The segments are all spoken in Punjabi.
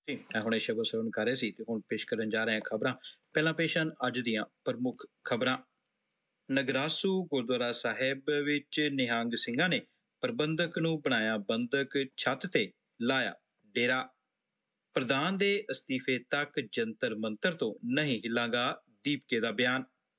ਜੀ ਮੈਂ ਹੁਣੇ ਸ਼ਬਦ ਸਰਵਣ ਕਰ ਰਹੇ ਸੀ ਤੇ ਹੁਣ ਪੇਸ਼ ਕਰਨ ਜਾ ਰਹੇ ਹਾਂ ਖਬਰਾਂ। ਪਹਿਲਾਂ ਪੇਸ਼ ਹਨ ਅੱਜ ਦੀਆਂ ਪ੍ਰਮੁੱਖ ਖਬਰਾਂ। ਨਗਰਾਸੂ ਗੁਰਦੁਆਰਾ ਸਾਹਿਬ ਵਿੱਚ ਨਿਹੰਗ ਸਿੰਘਾਂ ਨੇ ਪ੍ਰਬੰਧਕ ਨੂੰ ਬਣਾਇਆ ਬੰਦਕ, ਛੱਤ ਤੇ ਲਾਇਆ ਡੇਰਾ। ਪ੍ਰਧਾਨ ਦੇ ਅਸਤੀਫੇ ਤੱਕ ਜੰਤਰ ਮੰਤਰ ਤੋਂ ਨਹੀਂ ਹਿੱਲਾਂਗਾ, ਦੀਪਕੇ ਦਾ ਬਿਆਨ।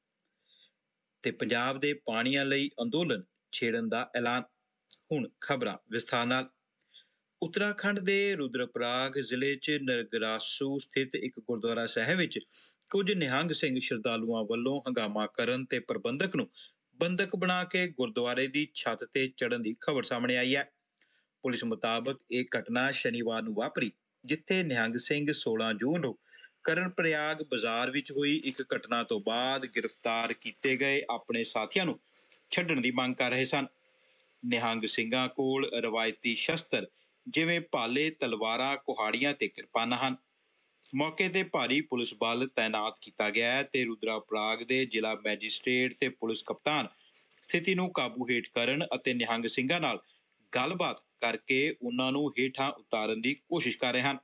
ਤੇ ਪੰਜਾਬ ਦੇ ਪਾਣੀਆਂ ਲਈ ਅੰਦੋਲਨ ਛੇੜਨ ਦਾ ਐਲਾਨ। ਹੁਣ ਖਬਰਾਂ ਵਿਸਥਾਰ ਨਾਲ। ਉੱਤਰਾਖੰਡ ਦੇ ਰੁਦਰਪ੍ਰਾਗ ਜ਼ਿਲ੍ਹੇ 'ਚ ਨਗਰਾਸੂ ਸਥਿਤ ਇੱਕ ਗੁਰਦੁਆਰਾ ਸਾਹਿਬ ਵਿੱਚ ਕੁਝ ਨਿਹੰਗ ਸਿੰਘ ਸ਼ਰਧਾਲੂਆਂ ਵੱਲੋਂ ਹੰਗਾਮਾ ਕਰਨ ਤੇ ਪ੍ਰਬੰਧਕ ਨੂੰ ਬੰਦਕ ਬਣਾ ਕੇ ਗੁਰਦੁਆਰੇ ਦੀ ਛੱਤ ਤੇ ਚੜ੍ਹਨ ਦੀ ਖਬਰ ਸਾਹਮਣੇ ਆਈ ਹੈ। ਪੁਲਿਸ ਮੁਤਾਬਕ ਇਹ ਘਟਨਾ ਸ਼ਨੀਵਾਰ ਨੂੰ ਵਾਪਰੀ, ਜਿੱਥੇ ਨਿਹੰਗ ਸਿੰਘ 16 ਜੂਨ ਨੂੰ ਕਰਨਪ੍ਰਯਾਗ ਬਾਜ਼ਾਰ ਵਿੱਚ ਹੋਈ ਇੱਕ ਘਟਨਾ ਤੋਂ ਬਾਅਦ ਗ੍ਰਿਫਤਾਰ ਕੀਤੇ ਗਏ ਆਪਣੇ ਸਾਥੀਆਂ ਨੂੰ ਛੱਡਣ ਦੀ ਮੰਗ ਕਰ ਰਹੇ ਸਨ। ਨਿਹੰਗ ਸਿੰਘਾਂ ਕੋਲ ਰਵਾਇਤੀ ਸ਼ਸਤਰ ਜਿਵੇਂ ਭਾਲੇ, ਤਲਵਾਰਾਂ, ਕੁਹਾੜੀਆਂ ਤੇ ਕਿਰਪਾਨਾਂ ਹਨ। ਮੌਕੇ ਤੇ ਭਾਰੀ ਪੁਲਿਸ ਬਲ ਤਾਇਨਾਤ ਕੀਤਾ ਗਿਆ ਹੈ ਤੇ ਰੁਦਰਪ੍ਰਾਗ ਦੇ ਜ਼ਿਲ੍ਹਾ ਮੈਜਿਸਟ੍ਰੇਟ ਤੇ ਪੁਲਿਸ ਕਪਤਾਨ ਸਥਿਤੀ ਨੂੰ ਕਾਬੂ ਹੇਠ ਕਰਨ ਅਤੇ ਨਿਹੰਗ ਸਿੰਘਾਂ ਨਾਲ ਗੱਲਬਾਤ ਕਰਕੇ ਉਹਨਾਂ ਨੂੰ ਹੇਠਾਂ ਉਤਾਰਨ ਦੀ ਕੋਸ਼ਿਸ਼ ਕਰ ਰਹੇ ਹਨ।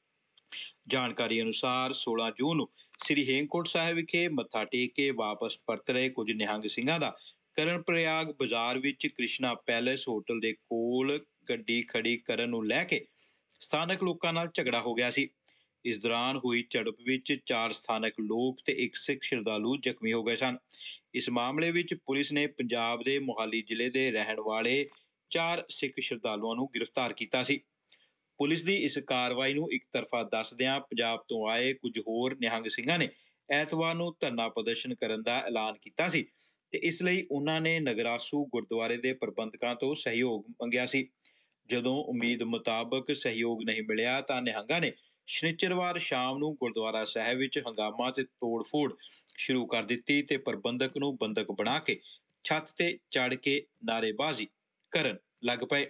ਜਾਣਕਾਰੀ ਅਨੁਸਾਰ 16 ਜੂਨ ਨੂੰ ਸ੍ਰੀ ਹੇਮਕੁੰਟ ਸਾਹਿਬ ਵਿਖੇ ਮੱਥਾ ਟੇਕ ਕੇ ਵਾਪਸ ਪਰਤ ਰਹੇ ਕੁਝ ਨਿਹੰਗ ਸਿੰਘਾਂ ਦਾ ਕਰਨਪ੍ਰਯਾਗ ਬਾਜ਼ਾਰ ਵਿੱਚ ਕ੍ਰਿਸ਼ਨਾ ਪੈਲੇਸ ਹੋਟਲ ਦੇ ਕੋਲ ਗੱਡੀ ਖੜੀ ਕਰਨ ਨੂੰ ਲੈ ਕੇ ਸਥਾਨਕ ਲੋਕਾਂ ਨਾਲ ਝਗੜਾ ਹੋ ਗਿਆ ਸੀ। ਇਸ ਦੌਰਾਨ ਹੋਈ ਝੜਪ ਵਿੱਚ 4 ਸਥਾਨਕ ਲੋਕ ਤੇ ਇੱਕ ਸਿੱਖ ਸ਼ਰਧਾਲੂ ਜ਼ਖਮੀ ਹੋ ਗਏ ਸਨ। ਇਸ ਮਾਮਲੇ ਵਿੱਚ ਪੁਲਿਸ ਨੇ ਪੰਜਾਬ ਦੇ ਮੋਹਾਲੀ ਜ਼ਿਲ੍ਹੇ ਦੇ ਰਹਿਣ ਵਾਲੇ 4 ਸਿੱਖ ਸ਼ਰਧਾਲੂਆਂ ਨੂੰ ਗ੍ਰਿਫਤਾਰ ਕੀਤਾ ਸੀ। ਪੁਲਿਸ ਦੀ ਇਸ ਕਾਰਵਾਈ ਨੂੰ ਇੱਕ ਤਰਫਾ ਦੱਸਦਿਆਂ ਪੰਜਾਬ ਤੋਂ ਆਏ ਕੁਝ ਹੋਰ ਨਿਹੰਗ ਸਿੰਘਾਂ ਨੇ ਐਤਵਾਰ ਨੂੰ ਧਰਨਾ ਪ੍ਰਦਰਸ਼ਨ ਕਰਨ ਦਾ ਐਲਾਨ ਕੀਤਾ ਸੀ ਤੇ ਇਸ ਲਈ ਉਹਨਾਂ ਨੇ ਨਗਰਾਸੂ ਗੁਰਦੁਆਰੇ ਦੇ ਪ੍ਰਬੰਧਕਾਂ ਤੋਂ ਸਹਿਯੋਗ ਮੰਗਿਆ ਸੀ। ਜਦੋਂ ਉਮੀਦ ਮੁਤਾਬਕ ਸਹਿਯੋਗ ਨਹੀਂ ਮਿਲਿਆ ਤਾਂ ਨਿਹੰਗਾਂ ਨੇ ਸ਼ਨੀਚਰਵਾਰ ਸ਼ਾਮ ਨੂੰ ਗੁਰਦੁਆਰਾ ਸਾਹਿਬ ਵਿੱਚ ਹੰਗਾਮਾ ਤੇ ਤੋੜ-ਫੋੜ ਸ਼ੁਰੂ ਕਰ ਦਿੱਤੀ ਤੇ ਪ੍ਰਬੰਧਕ ਨੂੰ ਬੰਦਕ ਬਣਾ ਕੇ ਛੱਤ ਤੇ ਚੜ੍ਹ ਕੇ ਨਾਅਰੇਬਾਜ਼ੀ ਕਰਨ ਲੱਗ ਪਏ।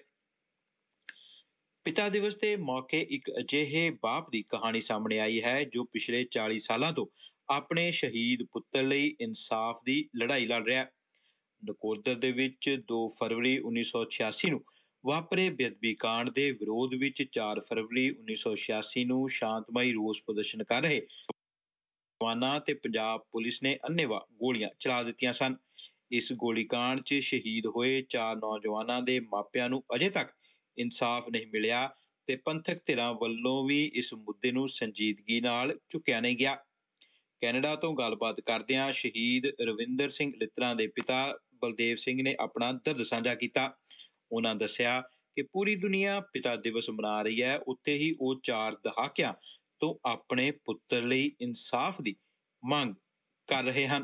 ਪਿਤਾ ਦਿਵਸ ਦੇ ਮੌਕੇ ਇੱਕ ਅਜਿਹੇ ਬਾਪ ਦੀ ਕਹਾਣੀ ਸਾਹਮਣੇ ਆਈ ਹੈ ਜੋ ਪਿਛਲੇ 40 ਸਾਲਾਂ ਤੋਂ ਆਪਣੇ ਸ਼ਹੀਦ ਪੁੱਤਰ ਲਈ ਇਨਸਾਫ ਦੀ ਲੜਾਈ ਲੜ ਰਿਹਾ ਹੈ। ਨਕੋਦਰ ਦੇ ਵਿੱਚ 2 ਫਰਵਰੀ 1986 ਨੂੰ ਵਾਪਰੇ ਬੇਅਦਬੀ ਕਾਂਡ ਦੇ ਵਿਰੋਧ ਵਿੱਚ 4 ਫਰਵਰੀ 1986 ਨੂੰ ਸ਼ਾਂਤਮਈ ਰੋਸ ਪ੍ਰਦਰਸ਼ਨ ਕਰ ਰਹੇ ਜਵਾਨਾਂ ਤੇ ਪੰਜਾਬ ਪੁਲਿਸ ਨੇ ਅੰਨ੍ਹੇਵਾਹ ਗੋਲੀਆਂ ਚਲਾ ਦਿੱਤੀਆਂ ਸਨ। ਇਸ ਗੋਲੀਕਾਂਡ 'ਚ ਸ਼ਹੀਦ ਹੋਏ 4 ਨੌਜਵਾਨਾਂ ਦੇ ਮਾਪਿਆਂ ਨੂੰ ਅਜੇ ਤੱਕ ਇਨਸਾਫ ਨਹੀਂ ਮਿਲਿਆ ਤੇ ਪੰਥਕ ਧਿਰਾਂ ਵੱਲੋਂ ਵੀ ਇਸ ਮੁੱਦੇ ਨੂੰ ਸੰਜੀਦਗੀ ਨਾਲ ਚੁੱਕਿਆ ਨਹੀਂ ਗਿਆ। ਕੈਨੇਡਾ ਤੋਂ ਗੱਲਬਾਤ ਕਰਦਿਆਂ ਸ਼ਹੀਦ ਰਵਿੰਦਰ ਸਿੰਘ ਲਿੱਤਰਾਂ ਦੇ ਪਿਤਾ ਬਲਦੇਵ ਸਿੰਘ ਨੇ ਆਪਣਾ ਦਰਦ ਸਾਂਝਾ ਕੀਤਾ। ਉਹਨਾਂ ਦੱਸਿਆ ਕਿ ਪੂਰੀ ਦੁਨੀਆ ਪਿਤਾ ਦਿਵਸ ਮਨਾ ਰਹੀ ਹੈ, ਉੱਥੇ ਹੀ ਉਹ 4 ਦਹਾਕਿਆਂ ਤੋਂ ਆਪਣੇ ਪੁੱਤਰ ਲਈ ਇਨਸਾਫ ਦੀ ਮੰਗ ਕਰ ਰਹੇ ਹਨ।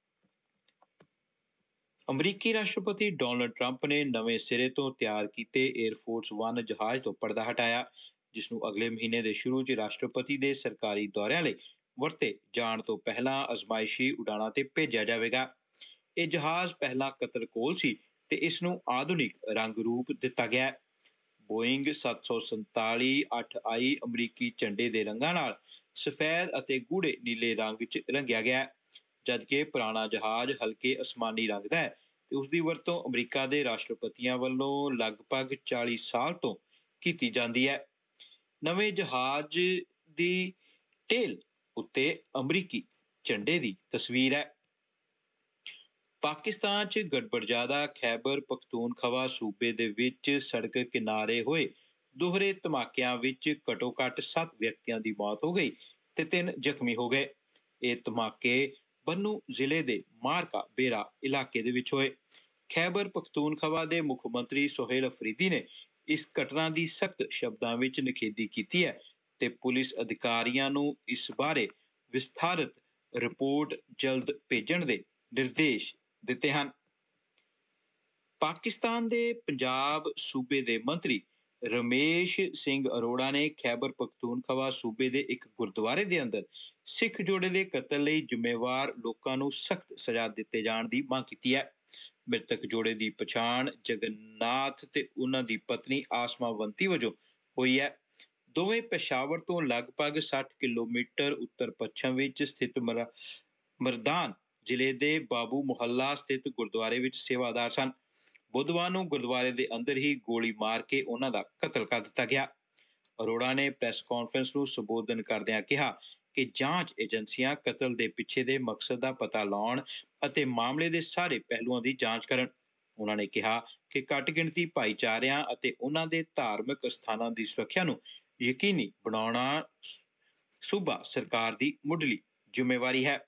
ਅਮਰੀਕੀ ਰਾਸ਼ਟਰਪਤੀ ਡੋਨਾਲਡ ਟਰੰਪ ਨੇ ਨਵੇਂ ਸਿਰੇ ਤੋਂ ਤਿਆਰ ਕੀਤੇ ਏਅਰਫੋਰਸ 1 ਜਹਾਜ਼ ਤੋਂ ਪਰਦਾ ਹਟਾਇਆ, ਜਿਸ ਨੂੰ ਅਗਲੇ ਮਹੀਨੇ ਦੇ ਸ਼ੁਰੂ 'ਚ ਰਾਸ਼ਟਰਪਤੀ ਦੇ ਸਰਕਾਰੀ ਦੌਰਿਆਂ ਲਈ ਵਰਤੇ ਜਾਣ ਤੋਂ ਪਹਿਲਾਂ ਅਜ਼ਮਾਇਸ਼ੀ ਉਡਾਣਾਂ ਤੇ ਭੇਜਿਆ ਜਾਵੇਗਾ। ਇਹ ਜਹਾਜ਼ ਪਹਿਲਾਂ ਕਤਰ ਕੋਲ ਸੀ ਤੇ ਇਸ ਨੂੰ ਆਧੁਨਿਕ ਰੰਗ ਰੂਪ ਦਿੱਤਾ ਗਿਆ। ਬੋਇੰਗ 747-8I ਅਮਰੀਕੀ ਝੰਡੇ ਦੇ ਰੰਗਾਂ ਨਾਲ ਸਫੈਦ ਅਤੇ ਗੂੜੇ ਨੀਲੇ ਰੰਗ 'ਚ ਰੰਗਿਆ ਗਿਆ, ਜਦਕਿ ਪੁਰਾਣਾ ਜਹਾਜ਼ ਹਲਕੇ ਅਸਮਾਨੀ ਰੰਗ ਦਾ ਹੈ ਤੇ ਉਸ ਦੀ ਵਰਤੋਂ ਅਮਰੀਕਾ ਦੇ ਰਾਸ਼ਟਰਪਤੀਆਂ ਵੱਲੋਂ ਲਗਭਗ 40 ਸਾਲ ਤੋਂ ਕੀਤੀ ਜਾਂਦੀ ਹੈ। ਨਵੇਂ ਜਹਾਜ਼ ਦੀ ਟੇਲ ਉੱਤੇ ਅਮਰੀਕੀ ਝੰਡੇ ਦੀ ਤਸਵੀਰ ਹੈ। ਪਾਕਿਸਤਾਨ 'ਚ ਗੜਬੜਜ਼ਾਦਾ ਖੈਬਰ ਪਖਤੂਨਖਵਾ ਸੂਬੇ ਦੇ ਵਿੱਚ ਸੜਕ ਕਿਨਾਰੇ ਹੋਏ ਦੋਹਰੇ ਧਮਾਕਿਆਂ ਵਿੱਚ ਘੱਟੋ-ਘੱਟ 7 ਵਿਅਕਤੀਆਂ ਦੀ ਮੌਤ ਹੋ ਗਈ ਤੇ 3 ਜ਼ਖਮੀ ਹੋ ਗਏ। ਇਹ ਧਮਾਕੇ ਬੰਨੂ ਜ਼ਿਲ੍ਹੇ ਦੇ ਮਾਰਕਾ ਬੇਰਾ ਇਲਾਕੇ ਦੇ ਵਿੱਚ ਹੋਏ। ਖੈਬਰ ਪਖਤੂਨਖਵਾ ਦੇ ਮੁੱਖ ਮੰਤਰੀ ਸੋਹੇਲ ਅਫਰੀਦੀ ਨੇ ਇਸ ਘਟਨਾ ਦੀ ਸਖਤ ਸ਼ਬਦਾਂ ਵਿੱਚ ਨਿਖੇਧੀ ਕੀਤੀ ਹੈ ਤੇ ਪੁਲਿਸ ਅਧਿਕਾਰੀਆਂ ਨੂੰ ਇਸ ਬਾਰੇ ਵਿਸਥਾਰਤ ਰਿਪੋਰਟ ਜਲਦ ਭੇਜਣ ਦੇ ਨਿਰਦੇਸ਼ ਦਿੱਤੇ ਹਨ। ਪਾਕਿਸਤਾਨ ਦੇ ਪੰਜਾਬ ਸੂਬੇ ਦੇ ਮੰਤਰੀ ਰਮੇਸ਼ ਸਿੰਘ ਅਰੋੜਾ ਨੇ ਖੈਬਰ ਪਖਤੂਨਖਵਾ ਸੂਬੇ ਦੇ ਇੱਕ ਗੁਰਦੁਆਰੇ ਦੇ ਅੰਦਰ ਸਿੱਖ ਜੋੜੇ ਦੇ ਕਤਲ ਲਈ ਜ਼ਿੰਮੇਵਾਰ ਲੋਕਾਂ ਨੂੰ ਸਖਤ ਸਜ਼ਾ ਦਿੱਤੇ ਜਾਣ ਦੀ ਮੰਗ ਕੀਤੀ ਹੈ। ਮ੍ਰਿਤਕ ਜੋੜੇ ਦੀ ਪਛਾਣ ਜਗਨਨਾਥ ਤੇ ਉਹਨਾਂ ਦੀ ਪਤਨੀ ਆਸਮਾਵੰਤੀ ਵਜੋਂ ਹੋਈ ਹੈ। ਦੋਵੇਂ ਪੇਸ਼ਾਵਰ ਤੋਂ ਲਗਭਗ 60 ਕਿਲੋਮੀਟਰ ਉੱਤਰ ਪੱਛਮ ਵਿੱਚ ਸਥਿਤ ਮਰਦਾਨ ਜ਼ਿਲ੍ਹੇ ਦੇ ਬਾਬੂ ਮੁਹੱਲਾ ਸਥਿਤ ਗੁਰਦੁਆਰੇ ਵਿੱਚ ਸੇਵਾਦਾਰ ਸਨ। ਬੁੱਧਵਾਰ ਨੂੰ ਗੁਰਦੁਆਰੇ ਦੇ ਅੰਦਰ ਹੀ ਗੋਲੀ ਮਾਰ ਕੇ ਉਹਨਾਂ ਦਾ ਕਤਲ ਕਰ ਦਿੱਤਾ ਗਿਆ। ਅਰੋੜਾ ਨੇ ਪ੍ਰੈਸ ਕਾਨਫਰੰਸ ਨੂੰ ਸੰਬੋਧਨ ਕਰਦਿਆਂ ਕਿਹਾ ਕਿ ਜਾਂਚ ਏਜੰਸੀਆਂ ਕਤਲ ਦੇ ਪਿੱਛੇ ਦੇ ਮਕਸਦ ਦਾ ਪਤਾ ਲਾਉਣ ਅਤੇ ਮਾਮਲੇ ਦੇ ਸਾਰੇ ਪਹਿਲੂਆਂ ਦੀ ਜਾਂਚ ਕਰਨ। ਉਹਨਾਂ ਨੇ ਕਿਹਾ ਕਿ ਘੱਟ ਗਿਣਤੀ ਭਾਈਚਾਰਿਆਂ ਅਤੇ ਉਹਨਾਂ ਦੇ ਧਾਰਮਿਕ ਸਥਾਨਾਂ ਦੀ ਸੁਰੱਖਿਆ ਨੂੰ ਯਕੀਨੀ ਬਣਾਉਣਾ ਸੂਬਾ ਸਰਕਾਰ ਦੀ ਮੁੱਢਲੀ ਜ਼ਿੰਮੇਵਾਰੀ ਹੈ।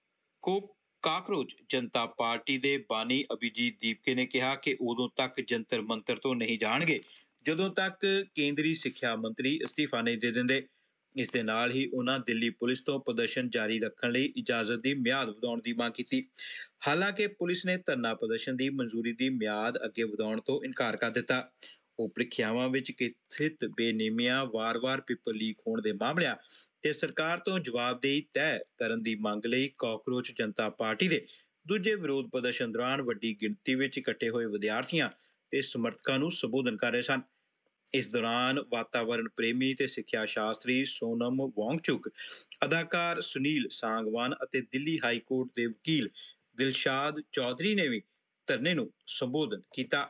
ਕਾਕਰੋਚ ਜਨਤਾ ਪਾਰਟੀ ਦੇ ਬਾਨੀ ਅਭਿਜੀਤ ਦੀਪਕੇ ਨੇ ਕਿਹਾ ਕਿ ਉਦੋਂ ਤੱਕ ਜੰਤਰ ਮੰਤਰ ਤੋਂ ਨਹੀਂ ਜਾਣਗੇ ਜਦੋਂ ਤੱਕ ਕੇਂਦਰੀ ਸਿੱਖਿਆ ਮੰਤਰੀ ਅਸਤੀਫਾ ਨਹੀਂ ਦੇ ਦਿੰਦੇ। ਇਸ ਦੇ ਨਾਲ ਹੀ ਉਹਨਾਂ ਦਿੱਲੀ ਪੁਲਿਸ ਤੋਂ ਪ੍ਰਦਰਸ਼ਨ ਜਾਰੀ ਰੱਖਣ ਲਈ ਇਜਾਜ਼ਤ ਦੀ ਮਿਆਦ ਵਧਾਉਣ ਦੀ ਮੰਗ ਕੀਤੀ। ਹਾਲਾਂਕਿ ਪੁਲਿਸ ਨੇ ਧਰਨਾ ਪ੍ਰਦਰਸ਼ਨ ਦੀ ਮਨਜ਼ੂਰੀ ਦੀ ਮਿਆਦ ਅੱਗੇ ਵਧਾਉਣ ਤੋਂ ਇਨਕਾਰ ਕਰ ਦਿੱਤਾ। ਉਹ ਪ੍ਰੀਖਿਆਵਾਂ ਵਿੱਚ ਕਥਿਤ ਬੇਨੇਮੀਆਂ, ਵਾਰ-ਵਾਰ ਪੇਪਰ ਲੀਕ ਹੋਣ ਦੇ ਮਾਮਲਿਆਂ ਤੇ ਸਰਕਾਰ ਤੋਂ ਜਵਾਬਦੇਹੀ ਤੈਅ ਕਰਨ ਦੀ ਮੰਗ ਲਈ ਕਾਕਰੋਚ ਜਨਤਾ ਪਾਰਟੀ ਦੇ ਦੂਜੇ ਵਿਰੋਧ ਪ੍ਰਦਰਸ਼ਨ ਦੌਰਾਨ ਵੱਡੀ ਗਿਣਤੀ ਵਿੱਚ ਇਕੱਠੇ ਹੋਏ ਵਿਦਿਆਰਥੀਆਂ ਤੇ ਸਮਰਥਕਾਂ ਨੂੰ ਸੰਬੋਧਨ ਕਰ ਰਹੇ ਸਨ। ਇਸ ਦੌਰਾਨ ਵਾਤਾਵਰਣ ਪ੍ਰੇਮੀ ਤੇ ਸਿੱਖਿਆ ਸ਼ਾਸਤਰੀ ਸੋਨਮ ਵਾਂਗਚੁਕ, ਅਦਾਕਾਰ ਸੁਨੀਲ ਸਾਂਗਵਾਨ ਅਤੇ ਦਿੱਲੀ ਹਾਈ ਕੋਰਟ ਦੇ ਵਕੀਲ ਦਿਲਸ਼ਾਦ ਚੌਧਰੀ ਨੇ ਵੀ ਧਰਨੇ ਨੂੰ ਸੰਬੋਧਨ ਕੀਤਾ।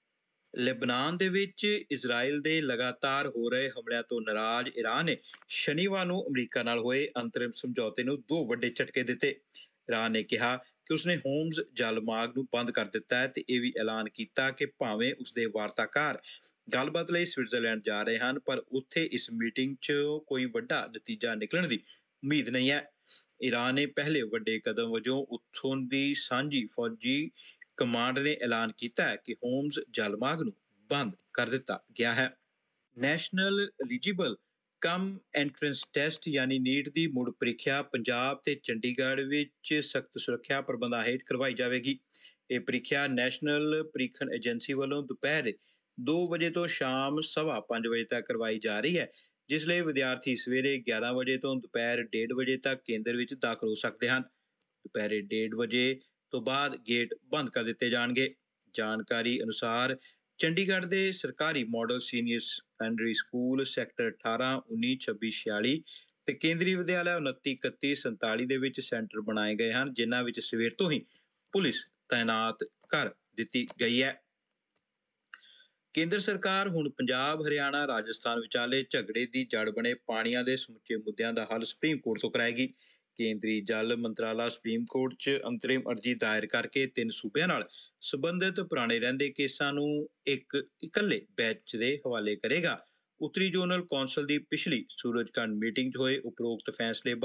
ਲੈਬਨਾਨ ਦੇ ਵਿੱਚ ਇਜ਼ਰਾਈਲ ਦੇ ਲਗਾਤਾਰ ਹੋ ਰਹੇ ਹਮਲਿਆਂ ਤੋਂ ਨਾਰਾਜ਼ ਈਰਾਨ ਨੇ ਸ਼ਨੀਵਾਰ ਨੂੰ ਅਮਰੀਕਾ ਨਾਲ ਹੋਏ ਅੰਤਰਿਮ ਸਮਝੌਤੇ ਨੂੰ ਦੋ ਵੱਡੇ ਝਟਕੇ ਦਿੱਤੇ। ਈਰਾਨ ਨੇ ਕਿਹਾ ਕਿ ਉਸਨੇ ਹੋਮਜ਼ ਜਲਮਾਰਗ ਨੂੰ ਬੰਦ ਕਰ ਦਿੱਤਾ ਹੈ ਤੇ ਇਹ ਵੀ ਐਲਾਨ ਕੀਤਾ ਕਿ ਭਾਵੇਂ ਉਸਦੇ ਵਾਰਤਾਕਾਰ ਗੱਲਬਾਤ ਲਈ ਸਵਿਟਜ਼ਰਲੈਂਡ ਜਾ ਰਹੇ ਹਨ, ਪਰ ਉੱਥੇ ਇਸ ਮੀਟਿੰਗ 'ਚ ਕੋਈ ਵੱਡਾ ਨਤੀਜਾ ਨਿਕਲਣ ਦੀ ਉਮੀਦ ਨਹੀਂ ਹੈ। ਈਰਾਨ ਨੇ ਪਹਿਲੇ ਵੱਡੇ ਕਦਮ ਵਜੋਂ ਉੱਥੋਂ ਦੀ ਸਾਂਝੀ ਫੌਜੀ ਕਮਾਂਡ ਨੇ ਐਲਾਨ ਕੀਤਾ ਹੈ ਕਿ ਹੋਮਜ਼ ਜਲਮਾਰਗ ਨੂੰ ਬੰਦ ਕਰ ਦਿੱਤਾ ਗਿਆ ਹੈ। ਨੈਸ਼ਨਲ ਐਲੀਜੀਬਲ ਕਮ ਐਂਟਰੈਂਸ ਟੈਸਟ ਯਾਨੀ ਨੀਟ ਦੀ ਮੁੜ ਪ੍ਰੀਖਿਆ ਪੰਜਾਬ ਤੇ ਚੰਡੀਗੜ੍ਹ ਵਿੱਚ ਸਖਤ ਸੁਰੱਖਿਆ ਪ੍ਰਬੰਧਾਂ ਹੇਠ ਕਰਵਾਈ ਜਾਵੇਗੀ। ਇਹ ਪ੍ਰੀਖਿਆ ਨੈਸ਼ਨਲ ਪ੍ਰੀਖਣ ਏਜੰਸੀ ਵੱਲੋਂ ਦੁਪਹਿਰ 2 ਵਜੇ ਤੋਂ ਸ਼ਾਮ 5:15 ਵਜੇ ਤੱਕ ਕਰਵਾਈ ਜਾ ਰਹੀ ਹੈ, ਜਿਸ ਲਈ ਵਿਦਿਆਰਥੀ ਸਵੇਰੇ 11 ਵਜੇ ਤੋਂ ਦੁਪਹਿਰ 1:30 ਵਜੇ ਤੱਕ ਕੇਂਦਰ ਵਿੱਚ ਦਾਖਲ ਹੋ ਸਕਦੇ ਹਨ। ਦੁਪਹਿਰੇ 1:30 ਵਜੇ ਤੋਂ ਬਾਅਦ ਗੇਟ ਬੰਦ ਕਰ ਦਿੱਤੇ ਜਾਣਗੇ। ਜਾਣਕਾਰੀ ਅਨੁਸਾਰ ਚੰਡੀਗੜ੍ਹ ਦੇ ਸਰਕਾਰੀ model senior secondary school sector 18, 19, 26, 46 ਤੇ ਕੇਂਦਰੀ ਵਿਦਿਆਲਿਆ 29, 31, 47 ਦੇ ਵਿੱਚ ਸੈਂਟਰ ਬਣਾਏ ਗਏ ਹਨ, ਜਿਨ੍ਹਾਂ ਵਿੱਚ ਸਵੇਰ ਤੋਂ ਹੀ ਪੁਲਿਸ ਤਾਇਨਾਤ ਕਰ ਦਿੱਤੀ ਗਈ ਹੈ। ਕੇਂਦਰ ਸਰਕਾਰ ਹੁਣ ਪੰਜਾਬ, ਹਰਿਆਣਾ, ਰਾਜਸਥਾਨ ਵਿਚਾਲੇ ਝਗੜੇ ਦੀ ਜੜ ਬਣੇ ਪਾਣੀਆਂ ਦੇ ਸਮੁੱਚੇ ਮੁੱਦਿਆਂ ਦਾ ਹੱਲ ਸੁਪਰੀਮ ਕੋਰਟ ਤੋਂ ਕਰਾਏਗੀ। ਕੇਂਦਰੀ ਜਲ ਮੰਤਰਾਲਾ ਸੁਪਰੀਮ ਕੋਰਟ 'ਚ ਅੰਤਰਿਮ ਅਰਜ਼ੀ ਦਾਇਰ ਕਰਕੇ 3 ਸੂਬਿਆਂ ਨਾਲ ਸੰਬੰਧਿਤ ਪੁਰਾਣੇ ਰਹਿੰਦੇ ਕੇਸਾਂ ਨੂੰ ਇੱਕ ਇਕੱਲੇ ਬੈਂਚ ਦੇ ਹਵਾਲੇ ਕਰੇਗਾ। ਉੱਤਰੀ ਜ਼ੋਨਲ ਕੌਂਸਲ ਦੀ ਪਿਛਲੀ ਸੂਰਜਕੰਡ ਮੀਟਿੰਗ 'ਚ ਹੋਏ ਉਪਰੋਕਤ ਫੈਸਲੇ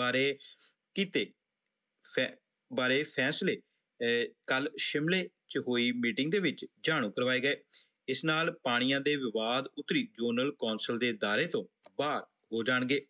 ਬਾਰੇ ਫੈਸਲੇ ਕੱਲ ਸ਼ਿਮਲੇ 'ਚ ਹੋਈ ਮੀਟਿੰਗ ਦੇ ਵਿੱਚ ਜਾਣੂ ਕਰਵਾਏ ਗਏ। ਇਸ ਨਾਲ ਪਾਣੀਆਂ ਦੇ ਵਿਵਾਦ ਉੱਤਰੀ ਜ਼ੋਨਲ ਕੌਂਸਲ ਦੇ ਦਾਇਰੇ ਤੋਂ ਬਾਹਰ ਹੋ ਜਾਣਗੇ।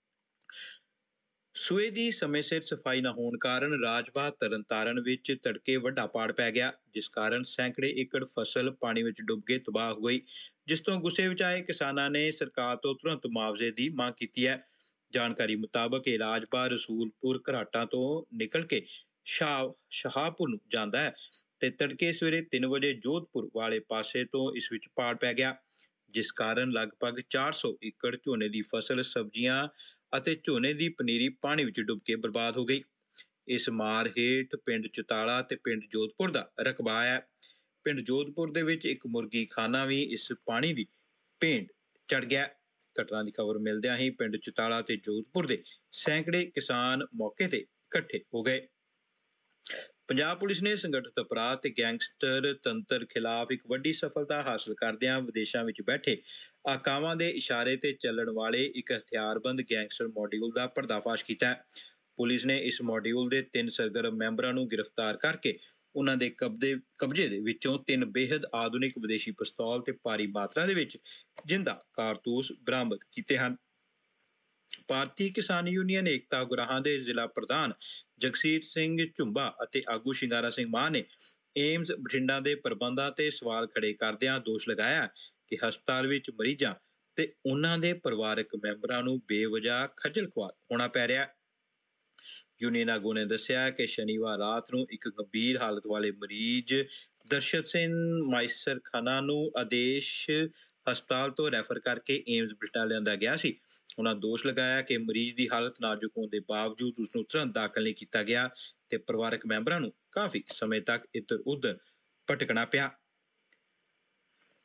ਸੂਏ ਦੀ ਸਮੇਂ ਸਿਰ ਸਫਾਈ ਨਾ ਹੋਣ ਕਾਰਨ ਰਾਜਬਾਗ ਤਰਨਤਾਰਨ ਵਿੱਚ ਤੜਕੇ ਵੱਡਾ ਪਾੜ ਪੈ ਗਿਆ, ਜਿਸ ਕਾਰਨ ਸੈਂਕੜੇ ਏਕੜ ਫਸਲ ਪਾਣੀ ਵਿੱਚ ਡੁੱਬ ਕੇ ਤਬਾਹ ਹੋ ਗਈ, ਜਿਸ ਤੋਂ ਗੁੱਸੇ ਵਿੱਚ ਆਏ ਕਿਸਾਨਾਂ ਨੇ ਸਰਕਾਰ ਤੋਂ ਤੁਰੰਤ ਮੁਆਵਜ਼ੇ ਦੀ ਮੰਗ ਕੀਤੀ ਹੈ। ਜਾਣਕਾਰੀ ਮੁਤਾਬਕ ਇਹ ਰਾਜਬਾਗ ਰਸੂਲਪੁਰ ਘਰਾਟਾਂ ਤੋਂ ਨਿਕਲ ਕੇ ਸ਼ਾਹਪੁਰ ਨੂੰ ਜਾਂਦਾ ਹੈ ਤੇ ਤੜਕੇ ਸਵੇਰੇ 3 ਵਜੇ ਜੋਧਪੁਰ ਵਾਲੇ ਪਾਸੇ ਤੋਂ ਇਸ ਵਿੱਚ ਪਾੜ ਪੈ ਗਿਆ, ਜਿਸ ਕਾਰਨ ਲਗਭਗ 400 ਏਕੜ ਝੋਨੇ ਦੀ ਫਸਲ, ਸਬਜ਼ੀਆਂ ਅਤੇ ਝੋਨੇ ਦੀ ਪਨੀਰੀ ਪਾਣੀ ਵਿੱਚ ਡੁੱਬ ਕੇ ਬਰਬਾਦ ਹੋ ਗਈ। ਇਸ ਮਾਰ ਹੇਠ ਪਿੰਡ ਚੁਤਾਲਾ ਤੇ ਪਿੰਡ ਜੋਧਪੁਰ ਦਾ ਰਕਬਾ ਹੈ। ਪਿੰਡ ਜੋਧਪੁਰ ਦੇ ਵਿੱਚ ਇੱਕ ਮੁਰਗੀ ਖਾਨਾ ਵੀ ਇਸ ਪਾਣੀ ਦੀ ਭੇਂਟ ਚੜ ਗਿਆ। ਘਟਨਾ ਦੀ ਖਬਰ ਮਿਲਦਿਆਂ ਹੀ ਪਿੰਡ ਚੁਤਾਲਾ ਤੇ ਜੋਧਪੁਰ ਦੇ ਸੈਂਕੜੇ ਕਿਸਾਨ ਮੌਕੇ ਤੇ ਇਕੱਠੇ ਹੋ ਗਏ। ਪੰਜਾਬ ਪੁਲਿਸ ਨੇ ਸੰਗਠਿਤ ਅਪਰਾਧ ਤੇ ਗੈਂਗਸਟਰ ਤੰਤਰ ਖਿਲਾਫ ਇੱਕ ਵੱਡੀ ਸਫਲਤਾ ਹਾਸਲ ਕਰਦਿਆਂ ਵਿਦੇਸ਼ਾਂ ਵਿੱਚ ਬੈਠੇ ਆਕਾਵਾਂ ਦੇ ਇਸ਼ਾਰੇ ਤੇ ਚੱਲਣ ਵਾਲੇ ਇੱਕ ਹਥਿਆਰਬੰਦ ਗੈਂਗਸਟਰ ਮੋਡਿਊਲ ਦਾ ਪਰਦਾਫਾਸ਼ ਕੀਤਾ ਹੈ। ਪੁਲਿਸ ਨੇ ਇਸ ਮੋਡਿਊਲ ਦੇ 3 ਸਰਗਰਮ ਮੈਂਬਰਾਂ ਨੂੰ ਗ੍ਰਿਫਤਾਰ ਕਰਕੇ ਉਹਨਾਂ ਦੇ ਕਬਜ਼ੇ ਦੇ ਵਿੱਚੋਂ 3 ਬੇਹੱਦ ਆਧੁਨਿਕ ਵਿਦੇਸ਼ੀ ਪਿਸਤੌਲ ਤੇ ਭਾਰੀ ਮਾਤਰਾ ਦੇ ਵਿੱਚ ਜਿੰਦਾ ਕਾਰਤੂਸ ਬਰਾਮਦ ਕੀਤੇ ਹਨ। ਭਾਰਤੀ ਕਿਸਾਨ ਯੂਨੀਅਨ ਏਕਤਾ ਉਗਰਾਹਾਂ ਦੇ ਜ਼ਿਲ੍ਹਾ ਪ੍ਰਧਾਨ ਜਗਸੀਰ ਸਿੰਘ ਝੁੰਬਾ ਅਤੇ ਆਗੂ ਸ਼ਿੰਗਾਰਾ ਸਿੰਘ ਮਾਨ ਨੇ ਏਮਜ਼ ਬਠਿੰਡਾ ਦੇ ਪ੍ਰਬੰਧਾਂ ਤੇ ਸਵਾਲ ਖੜੇ ਕਰਦਿਆਂ ਦੋਸ਼ ਲਗਾਇਆ ਕਿ ਹਸਪਤਾਲ ਵਿੱਚ ਮਰੀਜ਼ਾਂ ਤੇ ਉਹਨਾਂ ਦੇ ਪਰਿਵਾਰਕ ਮੈਂਬਰਾਂ ਨੂੰ ਬੇਵਜ੍ਹਾ ਖੱਜਲ ਖੁਆਰ ਹੋਣਾ ਪੈ ਰਿਹਾ। ਯੂਨੀਅਨ ਆਗੂ ਨੇ ਦੱਸਿਆ ਕਿ ਸ਼ਨੀਵਾਰ ਰਾਤ ਨੂੰ ਇੱਕ ਗੰਭੀਰ ਹਾਲਤ ਵਾਲੇ ਮਰੀਜ਼ ਦਰਸ਼ਤ ਸਿੰਘ ਮਾਈਸਰਖਾਨਾ ਨੂੰ ਆਦੇਸ਼ ਹਸਪਤਾਲ ਤੋਂ ਰੈਫਰ ਕਰਕੇ ਏਮਜ਼ ਬਠਿੰਡਾ ਲਿਆਂਦਾ ਗਿਆ ਸੀ। ਉਹਨਾਂ ਦੋਸ਼ ਲਗਾਇਆ ਕਿ ਮਰੀਜ਼ ਦੀ ਹਾਲਤ ਨਾਜ਼ੁਕ ਹੋਣ ਦੇ ਬਾਵਜੂਦ ਉਸਨੂੰ ਤੁਰੰਤ ਦਾਖਲ ਨਹੀਂ ਕੀਤਾ ਗਿਆ ਤੇ ਪਰਿਵਾਰਕ ਮੈਂਬਰਾਂ ਨੂੰ ਕਾਫੀ ਸਮੇਂ ਤੱਕ ਇੱਧਰ ਉੱਧਰ ਭਟਕਣਾ ਪਿਆ।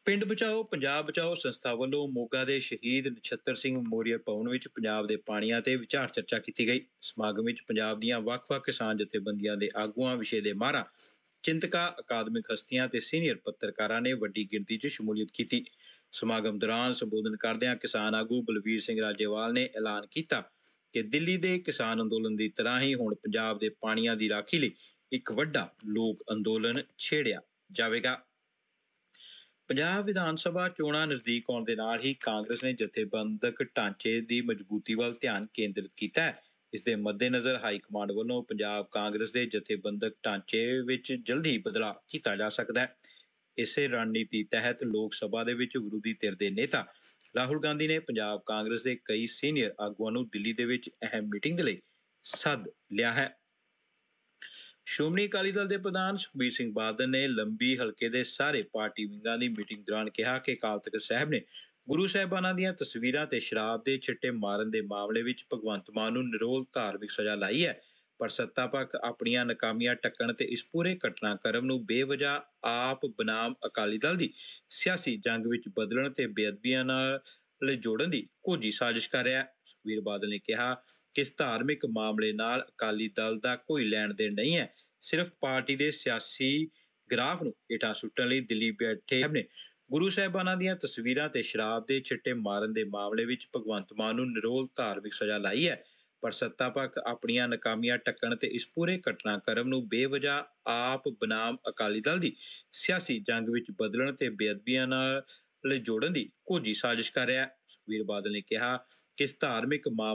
ਪਿੰਡ ਬਚਾਓ ਪੰਜਾਬ ਬਚਾਓ ਸੰਸਥਾ ਵੱਲੋਂ ਮੋਗਾ ਦੇ ਸ਼ਹੀਦ ਨਛੱਤਰ ਸਿੰਘ ਮੈਮੋਰੀਅਲ ਭਵਨ ਵਿੱਚ ਪੰਜਾਬ ਦੇ ਪਾਣੀਆਂ ਤੇ ਵਿਚਾਰ ਚਰਚਾ ਕੀਤੀ ਗਈ। ਸਮਾਗਮ ਵਿੱਚ ਪੰਜਾਬ ਦੀਆਂ ਵੱਖ-ਵੱਖ ਕਿਸਾਨ ਜਥੇਬੰਦੀਆਂ ਦੇ ਆਗੂਆਂ, ਵਿਸ਼ੇ ਦੇ ਮਾਹਰਾਂ, ਚਿੰਤਕਾਂ, ਅਕਾਦਮਿਕ ਹਸਤੀਆਂ ਤੇ ਸੀਨੀਅਰ ਪੱਤਰਕਾਰਾਂ ਨੇ ਵੱਡੀ ਗਿਣਤੀ 'ਚ ਸ਼ਮੂਲੀਅਤ ਕੀਤੀ। ਸਮਾਗਮ ਦੌਰਾਨ ਸੰਬੋਧਨ ਕਰਦਿਆਂ ਕਿਸਾਨ ਆਗੂ ਬਲਵੀਰ ਸਿੰਘ ਰਾਜੇਵਾਲ ਨੇ ਐਲਾਨ ਕੀਤਾ ਕਿ ਦਿੱਲੀ ਦੇ ਕਿਸਾਨ ਅੰਦੋਲਨ ਦੀ ਤਰ੍ਹਾਂ ਹੀ ਹੁਣ ਪੰਜਾਬ ਦੇ ਪਾਣੀਆਂ ਦੀ ਰਾਖੀ ਲਈ ਇੱਕ ਵੱਡਾ ਲੋਕ ਅੰਦੋਲਨ ਛੇੜਿਆ ਜਾਵੇਗਾ। ਪੰਜਾਬ ਵਿਧਾਨ ਸਭਾ ਚੋਣਾਂ ਨਜ਼ਦੀਕ ਆਉਣ ਦੇ ਨਾਲ ਹੀ ਕਾਂਗਰਸ ਨੇ ਜਥੇਬੰਦਕ ਢਾਂਚੇ ਦੀ ਮਜ਼ਬੂਤੀ ਵੱਲ ਧਿਆਨ ਕੇਂਦਰਿਤ ਕੀਤਾ ਹੈ। ਇਸ ਦੇ ਮੱਦੇਨਜ਼ਰ ਹਾਈ ਕਮਾਂਡ ਵੱਲੋਂ ਪੰਜਾਬ ਕਾਂਗਰਸ ਦੇ ਜਥੇਬੰਦਕ ਢਾਂਚੇ ਵਿੱਚ ਜਲਦੀ ਬਦਲਾਅ ਕੀਤਾ ਜਾ ਸਕਦਾ ਹੈ। ਇਸੇ ਰਣਨੀਤੀ ਤਹਿਤ ਲੋਕ ਸਭਾ ਦੇ ਵਿੱਚ ਵਿਰੋਧੀ ਧਿਰ ਦੇ ਨੇਤਾ ਰਾਹੁਲ ਗਾਂਧੀ ਨੇ ਪੰਜਾਬ ਕਾਂਗਰਸ ਦੇ ਕਈ ਸੀਨੀਅਰ ਆਗੂਆਂ ਨੂੰ ਦਿੱਲੀ ਦੇ ਵਿੱਚ ਅਹਿਮ ਮੀਟਿੰਗ ਦੇ ਲਈ ਸੱਦ ਲਿਆ ਹੈ। ਸ਼੍ਰੋਮਣੀ ਅਕਾਲੀ ਦਲ ਦੇ ਪ੍ਰਧਾਨ ਸੁਖਬੀਰ ਸਿੰਘ ਬਾਦਲ ਨੇ ਲੰਬੀ ਹਲਕੇ ਦੇ ਸਾਰੇ ਪਾਰਟੀ ਵਿੰਗਾਂ ਦੀ ਮੀਟਿੰਗ ਦੌਰਾਨ ਕਿਹਾ ਕਿ ਅਕਾਲ ਤਖ਼ਤ ਸਾਹਿਬ ਨੇ ਗੁਰੂ ਸਾਹਿਬਾਨਾਂ ਦੀਆਂ ਤਸਵੀਰਾਂ ਤੇ ਸ਼ਰਾਬ ਦੇ ਛਿੱਟੇ ਮਾਰਨ ਦੇ ਮਾਮਲੇ ਵਿੱਚ ਭਗਵੰਤ ਮਾਨ ਨੂੰ ਨਿਰੋਲ ਧਾਰਮਿਕ ਸਜ਼ਾ ਲਾਈ ਹੈ, ਪਰ ਸੱਤਾ ਪੱਖ ਆਪਣੀਆਂ ਨਾਕਾਮੀਆਂ ਢੱਕਣ ਤੇ ਇਸ ਪੂਰੇ ਘਟਨਾਕ੍ਰਮ ਨੂੰ ਬੇਵਜ੍ਹਾ ਆਪ ਬਨਾਮ ਅਕਾਲੀ ਦਲ ਦੀ ਸਿਆਸੀ ਜੰਗ ਵਿੱਚ ਬਦਲਣ ਤੇ ਬੇਅਦਬੀਆਂ ਨਾਲ ਜੋੜਨ ਦੀ ਕੋਝੀ ਸਾਜ਼ਿਸ਼ ਕਰ ਰਿਹਾ ਹੈ। ਸੁਖਬੀਰ ਬਾਦਲ ਨੇ ਕਿਹਾ ਕਿ ਇਸ ਧਾਰਮਿਕ ਮਾਮਲੇ ਨਾਲ ਅਕਾਲੀ ਦਲ ਦਾ ਕੋਈ ਲੈਣ ਦੇਣ ਨਹੀਂ ਹੈ। ਸਿਰਫ ਪਾਰਟੀ ਦੇ ਸਿਆਸੀ ਗ੍ਰਾਫ ਨੂੰ ਹੇਠਾਂ ਸੁੱਟਣ ਲਈ ਦਿੱਲੀ ਬੈਠੇ ਨੇ ਗੁਰੂ ਸਾਹਿਬਾਨਾਂ ਦੀਆਂ ਤਸਵੀਰਾਂ ਤੇ ਸ਼ਰਾਬ ਦੇ ਛਿੱਟੇ ਮਾਰਨ ਦੇ ਮਾਮਲੇ ਵਿੱਚ ਭਗਵੰਤ ਮਾਨ ਨੂੰ ਨਿਰੋਲ ਧਾਰਮਿਕ ਸਜ਼ਾ ਲਾਈ ਹੈ, ਪਰ ਸੱਤਾ ਪੱਖ ਆਪਣੀਆਂ ਨਾਕਾਮੀਆਂ ਢੱਕਣ ਤੇ ਇਸ ਪੂਰੇ ਘਟਨਾਕ੍ਰਮ ਨੂੰ ਬੇਵਜ੍ਹਾ ਆਪ ਬਨਾਮ ਅਕਾਲੀ ਦਲ ਦੀ ਸਿਆਸੀ ਜੰਗ ਵਿੱਚ ਬਦਲਣ ਤੇ ਬੇਅਦਬੀਆਂ ਨਾਲ ਜੋੜਨ ਦੀ ਕੋਝੀ ਸਾਜ਼ਿਸ਼ ਕਰ ਰਿਹਾ ਹੈ। ਸੁਖਬੀਰ ਬਾਦਲ ਨੇ ਕਿਹਾ ਕਿ ਇਸ ਧਾਰਮਿਕ